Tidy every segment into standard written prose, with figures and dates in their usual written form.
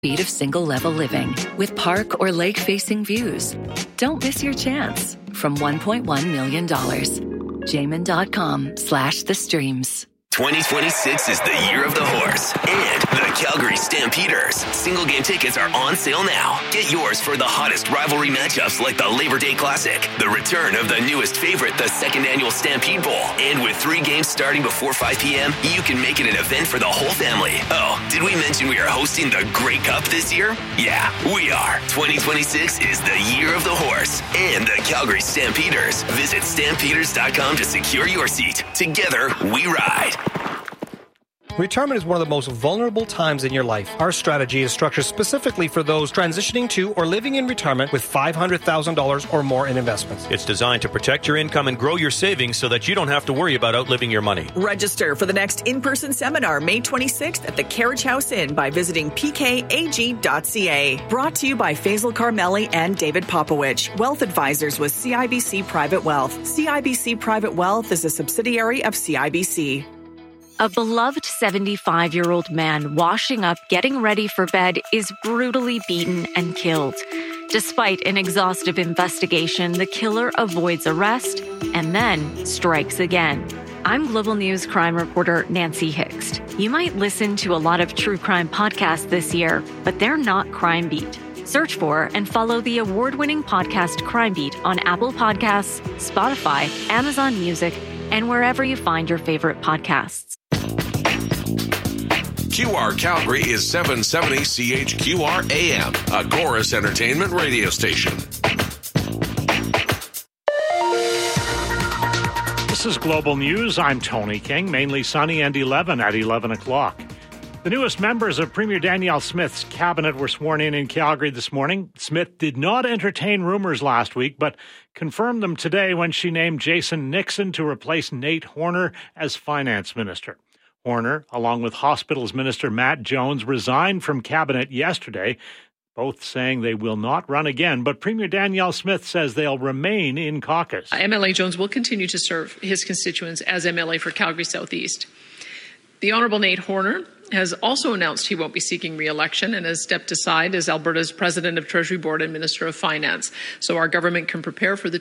Feet of single-level living with park or lake-facing views. Don't miss your chance from $1.1 million. Jamin.com/the streams. 2026 is the year of the horse and the Calgary Stampeders. Single game tickets are on sale now. Get yours for the hottest rivalry matchups like the Labor Day Classic, the return of the newest favorite, the second annual Stampede Bowl. And with 3 games starting before 5 p.m., you can make it an event for the whole family. Oh, did we mention we are hosting the Grey Cup this year? Yeah, we are. 2026 is the year of the horse and the Calgary Stampeders. Visit stampeders.com to secure your seat. Together, we ride. Retirement is one of the most vulnerable times in your life. Our strategy is structured specifically for those transitioning to or living in retirement with $500,000 or more in investments. It's designed to protect your income and grow your savings so that you don't have to worry about outliving your money. Register for the next in-person seminar May 26th at the Carriage House Inn by visiting pkag.ca. Brought to you by Faisal Carmeli and David Popowich, Wealth Advisors with CIBC Private Wealth. CIBC Private Wealth is a subsidiary of CIBC. A beloved 75-year-old man washing up, getting ready for bed, is brutally beaten and killed. Despite an exhaustive investigation, the killer avoids arrest and then strikes again. I'm Global News crime reporter Nancy Hixt. You might listen to a lot of true crime podcasts this year, but they're not Crime Beat. Search for and follow the award-winning podcast Crime Beat on Apple Podcasts, Spotify, Amazon Music, and wherever you find your favorite podcasts. QR Calgary is 770 CHQR AM, a Chorus Entertainment radio station. This is Global News. I'm Tony King. Mainly sunny and 11 at 11 o'clock. The newest members of Premier Danielle Smith's cabinet were sworn in Calgary this morning. Smith did not entertain rumors last week, but confirmed them today when she named Jason Nixon to replace Nate Horner as finance minister. Horner, along with Hospitals Minister Matt Jones, resigned from cabinet yesterday, both saying they will not run again. But Premier Danielle Smith says they'll remain in caucus. MLA Jones will continue to serve his constituents as MLA for Calgary Southeast. The Honourable Nate Horner has also announced he won't be seeking re-election and has stepped aside as Alberta's President of Treasury Board and Minister of Finance, so our government can prepare for the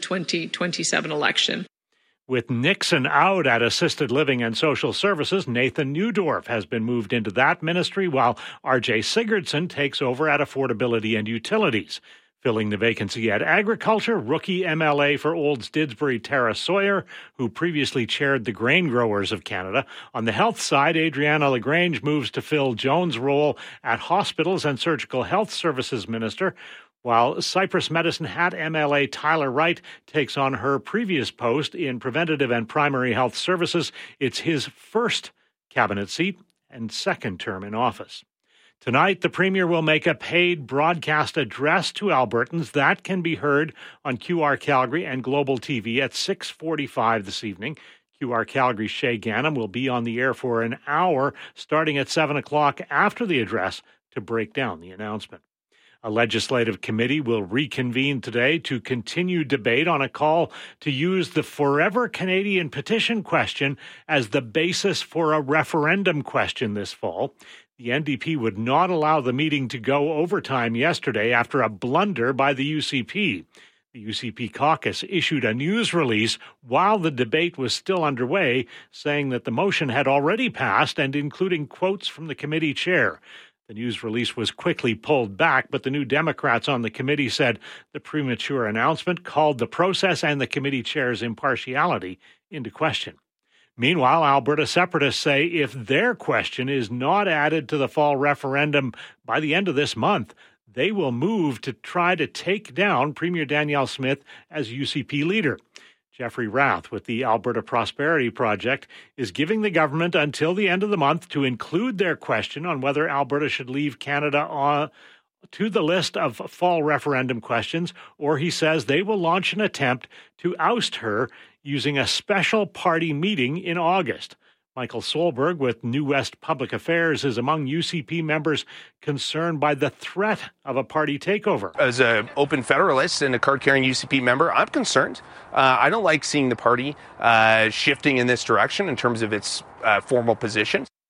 2027 election. With Nixon out at Assisted Living and Social Services, Nathan Neudorf has been moved into that ministry, while R.J. Sigurdsson takes over at Affordability and Utilities. Filling the vacancy at Agriculture, rookie MLA for Olds Didsbury, Tara Sawyer, who previously chaired the Grain Growers of Canada. On the health side, Adriana LaGrange moves to fill Jones' role at Hospitals and Surgical Health Services Minister, while Cypress Medicine Hat MLA Tyler Wright takes on her previous post in Preventative and Primary Health Services. It's his first cabinet seat and second term in office. Tonight, the Premier will make a paid broadcast address to Albertans that can be heard on QR Calgary and Global TV at 6:45 this evening. QR Calgary's Shay Ganem will be on the air for an hour starting at 7 o'clock after the address to break down the announcement. A legislative committee will reconvene today to continue debate on a call to use the Forever Canadian petition question as the basis for a referendum question this fall. The NDP would not allow the meeting to go overtime yesterday after a blunder by the UCP. The UCP caucus issued a news release while the debate was still underway, saying that the motion had already passed and including quotes from the committee chair. The news release was quickly pulled back, but the New Democrats on the committee said the premature announcement called the process and the committee chair's impartiality into question. Meanwhile, Alberta separatists say if their question is not added to the fall referendum by the end of this month, they will move to try to take down Premier Danielle Smith as UCP leader. Jeffrey Rath with the Alberta Prosperity Project is giving the government until the end of the month to include their question on whether Alberta should leave Canada to the list of fall referendum questions, or he says they will launch an attempt to oust her using a special party meeting in August. Michael Solberg with New West Public Affairs is among UCP members concerned by the threat of a party takeover. As an open federalist and a card-carrying UCP member, I'm concerned. I don't like seeing the party shifting in this direction in terms of its formal position.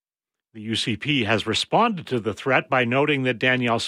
The UCP has responded to the threat by noting that Danielle